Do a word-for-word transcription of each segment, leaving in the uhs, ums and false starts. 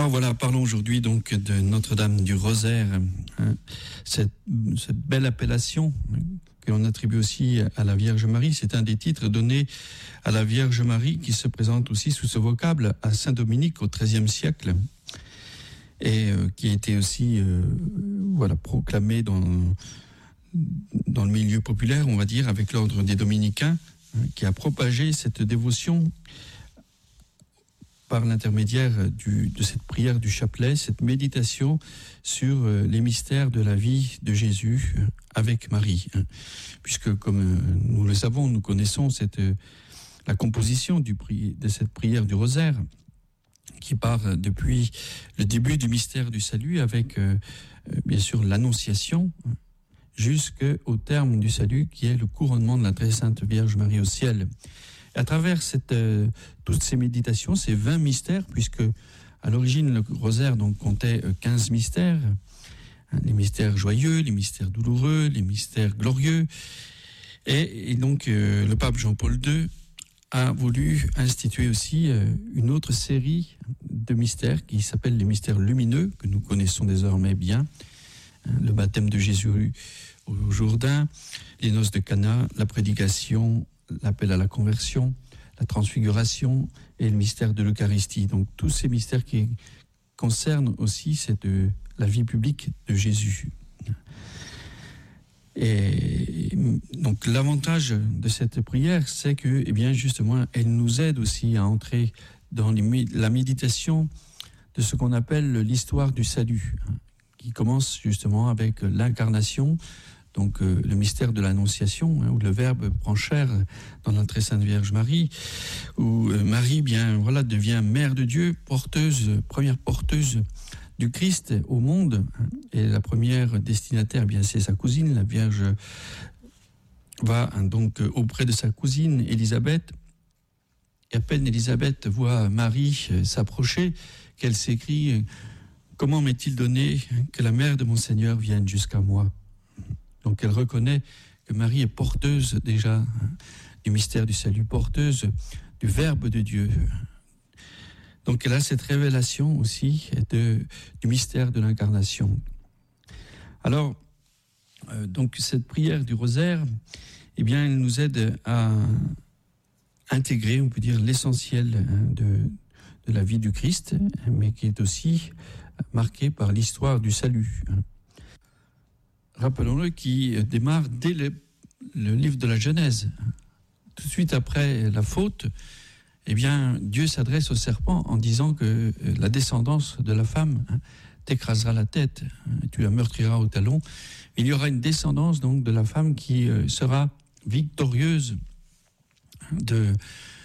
Alors voilà, parlons aujourd'hui donc de Notre-Dame du Rosaire, hein, cette, cette belle appellation que l'on attribue aussi à la Vierge Marie. C'est un des titres donnés à la Vierge Marie qui se présente aussi sous ce vocable à Saint Dominique au treizième siècle et euh, qui a été aussi euh, voilà, proclamé dans, dans le milieu populaire, on va dire, avec l'ordre des Dominicains, hein, qui a propagé cette dévotion par l'intermédiaire du, de cette prière du chapelet, cette méditation sur les mystères de la vie de Jésus avec Marie. Puisque, comme nous le savons, nous connaissons cette, la composition du, de cette prière du rosaire qui part depuis le début du mystère du salut avec, bien sûr, l'annonciation jusqu'au terme du salut qui est le couronnement de la très sainte Vierge Marie au ciel. À travers cette, euh, toutes ces méditations, ces vingt mystères, puisque à l'origine le rosaire donc comptait quinze mystères, hein, les mystères joyeux, les mystères douloureux, les mystères glorieux, et, et donc euh, le pape Jean-Paul deux a voulu instituer aussi euh, une autre série de mystères qui s'appelle les mystères lumineux, que nous connaissons désormais bien, hein, le baptême de Jésus au Jourdain, les noces de Cana, la prédication, l'appel à la conversion, la transfiguration et le mystère de l'Eucharistie. Donc tous ces mystères qui concernent aussi cette, la vie publique de Jésus. Et donc l'avantage de cette prière, c'est que, eh bien justement, elle nous aide aussi à entrer dans les, la méditation de ce qu'on appelle l'histoire du salut, hein, qui commence justement avec l'incarnation. Donc euh, le mystère de l'Annonciation, hein, où le Verbe prend chair dans la très sainte Vierge Marie, où euh, Marie, bien voilà, devient mère de Dieu, porteuse, première porteuse du Christ au monde, hein, et la première destinataire, bien c'est sa cousine. La Vierge va hein, donc euh, auprès de sa cousine Élisabeth, et à peine Élisabeth voit Marie euh, s'approcher, qu'elle s'écrie euh, « Comment m'est-il donné que la mère de mon Seigneur vienne jusqu'à moi ?» Donc elle reconnaît que Marie est porteuse déjà hein, du mystère du salut, porteuse du Verbe de Dieu. Donc elle a cette révélation aussi de, du mystère de l'incarnation. Alors, euh, donc cette prière du rosaire, eh bien, elle nous aide à intégrer, on peut dire, l'essentiel hein, de, de la vie du Christ, mais qui est aussi marquée par l'histoire du salut. Hein. Rappelons-le, qui démarre dès le, le livre de la Genèse. Tout de suite après la faute, eh bien, Dieu s'adresse au serpent en disant que la descendance de la femme hein, t'écrasera la tête, hein, tu la meurtriras au talon. Il y aura une descendance donc de la femme qui euh, sera victorieuse de,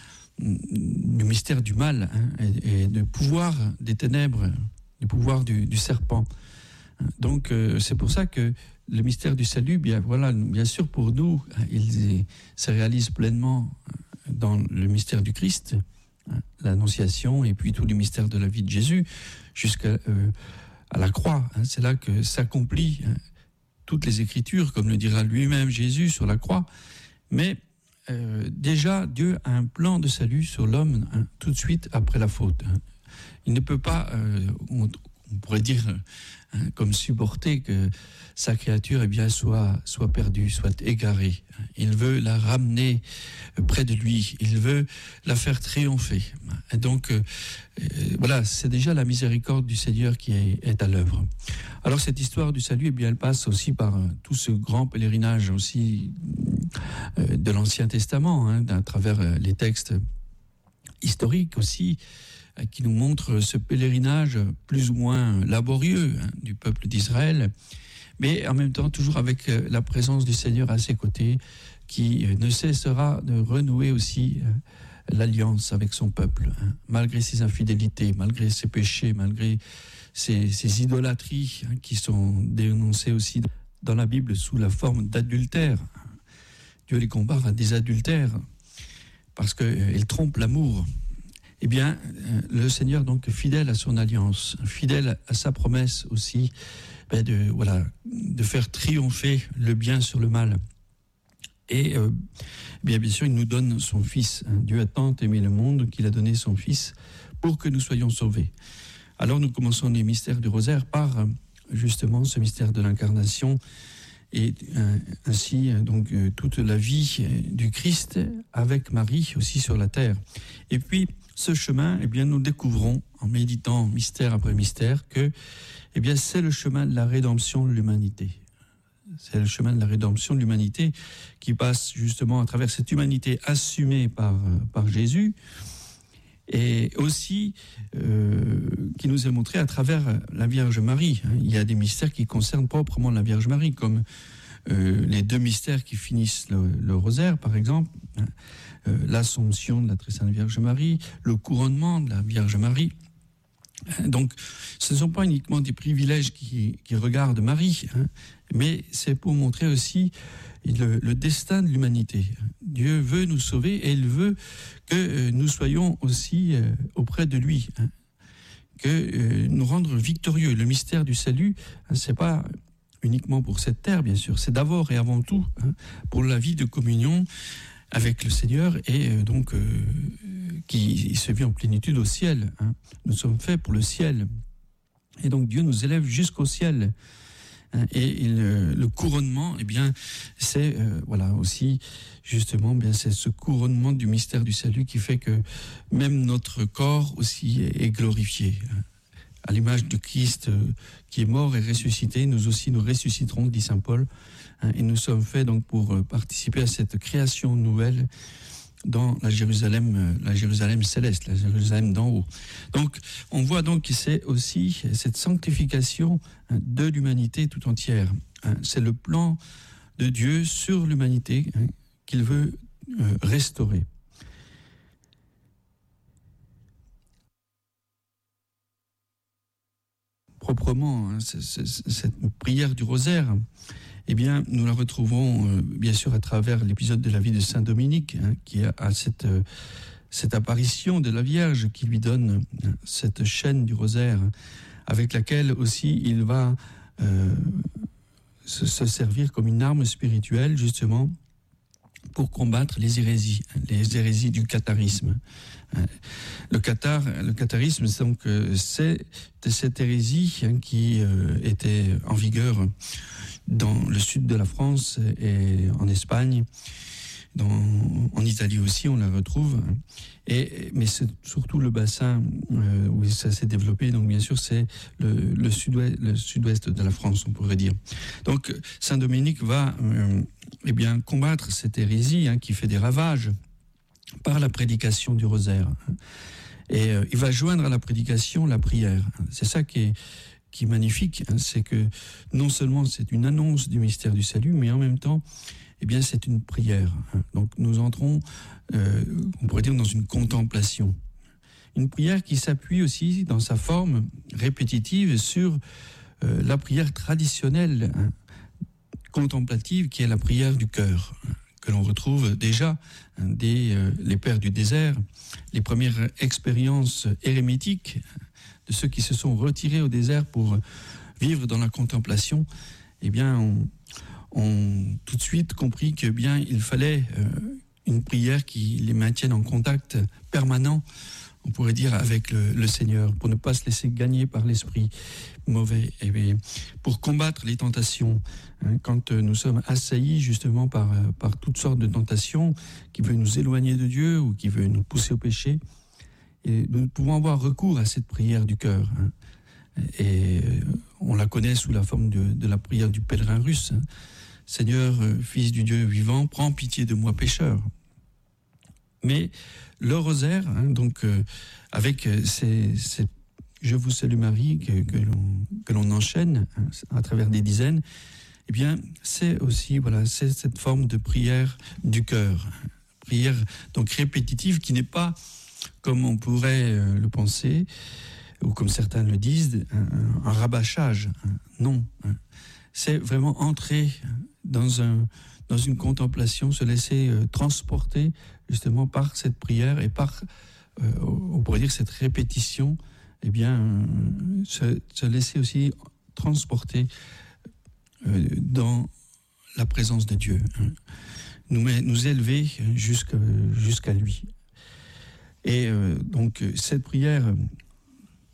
du mystère du mal hein, et, et du pouvoir des ténèbres, du pouvoir du, du serpent. Donc euh, c'est pour ça que le mystère du salut, bien voilà, bien sûr pour nous, il se réalise pleinement dans le mystère du Christ, l'Annonciation et puis tout le mystère de la vie de Jésus jusqu'à euh, à la croix. Hein, c'est là que s'accomplissent hein, toutes les Écritures, comme le dira lui-même Jésus sur la croix. Mais euh, déjà, Dieu a un plan de salut sur l'homme hein, tout de suite après la faute. Hein. Il ne peut pas, euh, on, on pourrait dire, hein, comme supporter que sa créature eh bien, soit, soit perdue, soit égarée. Il veut la ramener près de lui, il veut la faire triompher. Et donc, euh, voilà, c'est déjà la miséricorde du Seigneur qui est, est à l'œuvre. Alors, cette histoire du salut, eh bien, elle passe aussi par euh, tout ce grand pèlerinage aussi euh, de l'Ancien Testament, hein, à travers euh, les textes historiques aussi, euh, qui nous montrent ce pèlerinage plus ou moins laborieux hein, du peuple d'Israël, mais en même temps toujours avec euh, la présence du Seigneur à ses côtés, qui euh, ne cessera de renouer aussi euh, l'alliance avec son peuple, hein, malgré ses infidélités, malgré ses péchés, malgré ses, ses idolâtries hein, qui sont dénoncées aussi dans la Bible sous la forme d'adultère. Dieu les compare à des adultères parce qu'ils euh, trompent l'amour. Eh bien, euh, le Seigneur, donc, fidèle à son alliance, fidèle à sa promesse aussi, ben de, voilà, de faire triompher le bien sur le mal. Et euh, bien, bien sûr, il nous donne son Fils. Hein. Dieu a tant aimé le monde qu'il a donné son Fils pour que nous soyons sauvés. Alors nous commençons les mystères du rosaire par justement ce mystère de l'incarnation et euh, ainsi donc euh, toute la vie du Christ avec Marie aussi sur la terre. Et puis ce chemin, eh bien, nous découvrons en méditant mystère après mystère que eh bien, c'est le chemin de la rédemption de l'humanité. C'est le chemin de la rédemption de l'humanité qui passe justement à travers cette humanité assumée par, par Jésus et aussi euh, qui nous est montré à travers la Vierge Marie. Il y a des mystères qui concernent proprement la Vierge Marie, comme euh, les deux mystères qui finissent le, le rosaire, par exemple, euh, l'Assomption de la Très Sainte Vierge Marie, le couronnement de la Vierge Marie. Donc, ce ne sont pas uniquement des privilèges qui, qui regardent Marie, hein, mais c'est pour montrer aussi le, le destin de l'humanité. Dieu veut nous sauver et il veut que nous soyons aussi auprès de lui, hein, que nous rendre victorieux. Le mystère du salut, hein, c'est pas uniquement pour cette terre, bien sûr, c'est d'abord et avant tout, hein, pour la vie de communion avec le Seigneur et euh, donc euh, qui se vit en plénitude au ciel. Hein. Nous sommes faits pour le ciel. Et donc Dieu nous élève jusqu'au ciel. Hein. Et, et le, le couronnement, eh bien, c'est euh, voilà aussi justement, bien c'est ce couronnement du mystère du salut qui fait que même notre corps aussi est, est glorifié. Hein. À l'image de Christ euh, qui est mort et ressuscité, nous aussi nous ressusciterons, dit saint Paul. Hein, et nous sommes faits donc pour participer à cette création nouvelle dans la Jérusalem, la Jérusalem céleste, la Jérusalem d'en haut. Donc, on voit donc que c'est aussi cette sanctification hein, de l'humanité tout entière. Hein, c'est le plan de Dieu sur l'humanité hein, qu'il veut euh, restaurer. Proprement, hein, c'est, c'est, cette prière du rosaire, eh bien, nous la retrouvons euh, bien sûr à travers l'épisode de la vie de Saint Dominique, hein, qui a, a cette, euh, cette apparition de la Vierge qui lui donne euh, cette chaîne du rosaire, avec laquelle aussi il va euh, se, se servir comme une arme spirituelle, justement, pour combattre les hérésies, les hérésies du catharisme. Le cathare, le catharisme, donc, c'est cette hérésie hein, qui euh, était en vigueur dans le sud de la France et en Espagne, dans, en Italie aussi, on la retrouve. Et, mais c'est surtout le bassin euh, où ça s'est développé, donc bien sûr c'est le, le, sud-ouest, le sud-ouest de la France, on pourrait dire. Donc Saint Dominique va euh, eh bien, combattre cette hérésie hein, qui fait des ravages par la prédication du rosaire. Et euh, il va joindre à la prédication la prière. C'est ça qui est, qui est magnifique, hein, c'est que non seulement c'est une annonce du mystère du salut, mais en même temps, eh bien, c'est une prière. Donc nous entrons, euh, on pourrait dire, dans une contemplation. Une prière qui s'appuie aussi, dans sa forme répétitive, sur euh, la prière traditionnelle, hein, contemplative, qui est la prière du cœur, hein, que l'on retrouve déjà hein, dès euh, les pères du désert, les premières expériences érémitiques de ceux qui se sont retirés au désert pour vivre dans la contemplation. Eh bien, on ont tout de suite compris que bien il fallait euh, une prière qui les maintienne en contact permanent, on pourrait dire, avec le, le Seigneur, pour ne pas se laisser gagner par l'esprit mauvais, et bien, pour combattre les tentations. Hein, quand euh, nous sommes assaillis justement par, euh, par toutes sortes de tentations qui veulent nous éloigner de Dieu ou qui veulent nous pousser au péché, et nous pouvons avoir recours à cette prière du cœur. Hein, et euh, on la connaît sous la forme de, de la prière du pèlerin russe. Hein. Seigneur, Fils du Dieu vivant, prends pitié de moi pécheur. Mais le rosaire, hein, donc euh, avec ces, ces Je vous salue Marie que, que, l'on, que l'on enchaîne hein, à travers des dizaines, eh bien c'est aussi voilà, c'est cette forme de prière du cœur, prière donc répétitive qui n'est pas comme on pourrait euh, le penser ou comme certains le disent un, un rabâchage. Hein, non. Hein. C'est vraiment entrer dans, un, dans une contemplation, se laisser euh, transporter justement par cette prière et par, euh, on pourrait dire, cette répétition, eh bien, euh, se, se laisser aussi transporter euh, dans la présence de Dieu, hein. nous, nous élever jusqu'à, jusqu'à lui. Et euh, donc, cette prière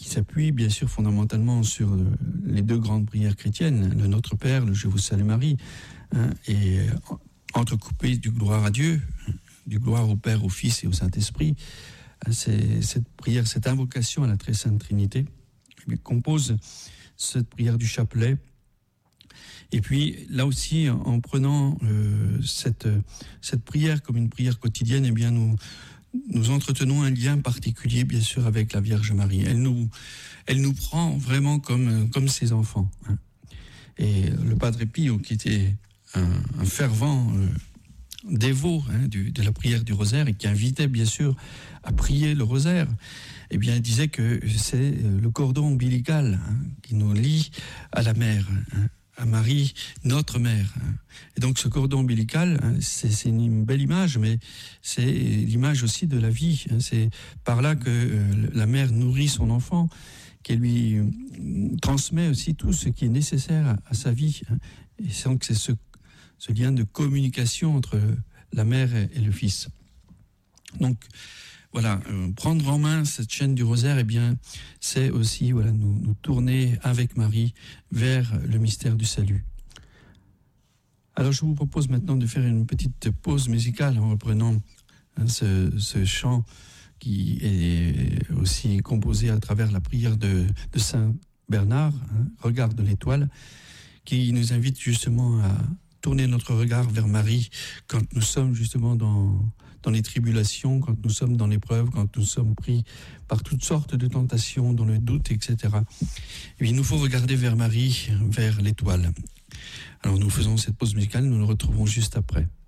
qui s'appuie bien sûr fondamentalement sur le, les deux grandes prières chrétiennes, le Notre Père, le Je vous salue Marie, hein, et entrecoupé du gloire à Dieu, du gloire au Père, au Fils et au Saint-Esprit. C'est cette prière, cette invocation à la très sainte Trinité, qui compose cette prière du chapelet. Et puis là aussi, en prenant euh, cette, cette prière comme une prière quotidienne, eh bien nous, nous entretenons un lien particulier, bien sûr, avec la Vierge Marie. Elle nous, elle nous prend vraiment comme, comme ses enfants. Hein. Et le Padre Pio, qui était un, un fervent euh, dévot hein, du, de la prière du rosaire et qui invitait, bien sûr, à prier le rosaire, eh bien, il disait que c'est le cordon ombilical hein, qui nous lie à la mère, hein, à Marie, notre mère. Et donc ce cordon ombilical, hein, c'est, c'est une belle image, mais c'est l'image aussi de la vie. Hein. C'est par là que euh, la mère nourrit son enfant, qu'elle lui euh, transmet aussi tout ce qui est nécessaire à, à sa vie. Hein. Et donc c'est ce, ce lien de communication entre la mère et, et le fils. Donc voilà, euh, prendre en main cette chaîne du rosaire, eh bien, c'est aussi voilà, nous, nous tourner avec Marie vers le mystère du salut. Alors, je vous propose maintenant de faire une petite pause musicale en reprenant hein, ce, ce chant qui est aussi composé à travers la prière de, de Saint Bernard, hein, Regarde l'étoile, qui nous invite justement à tourner notre regard vers Marie quand nous sommes justement dans... dans les tribulations, quand nous sommes dans l'épreuve, quand nous sommes pris par toutes sortes de tentations, dans le doute, et cetera. Et il nous faut regarder vers Marie, vers l'étoile. Alors nous faisons cette pause musicale, nous nous retrouvons juste après.